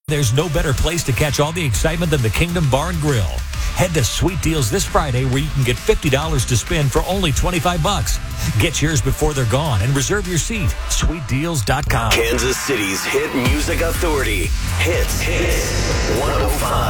There's no better place to catch all the excitement than the Kingdom Bar and Grill. Head to Sweet Deals this Friday where you can get $50 to spend for only $25. Get yours before they're gone and reserve your seat. SweetDeals.com. Kansas City's hit music authority. Hits 105.